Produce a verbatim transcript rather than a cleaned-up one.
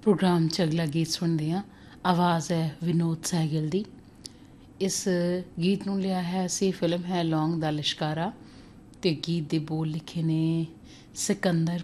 Programme 'ਚ ਅਗਲਾ ਗੀਤ ਸੁਣਦੇ ਹਾਂ। ਆਵਾਜ਼ ਹੈ ਵਿਨੋਦ ਸਹਿਗਲ ਦੀ। ਇਸ ਗੀਤ ਨੂੰ ਲਿਆ ਹੈ ਅਸੀਂ, ਫਿਲਮ ਹੈ ਲੌਂਗ ਦਾ ਲਿਸ਼ਕਾਰਾ, ਅਤੇ ਗੀਤ ਦੇ ਬੋਲ ਲਿਖੇ ਨੇ ਸਿਕੰਦਰ